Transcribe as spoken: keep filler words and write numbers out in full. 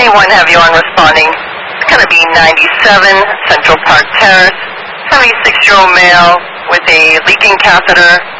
twenty-one have you on responding. It's going to be ninety-seven Central Park Terrace, seventy-six-year-old male with a leaking catheter.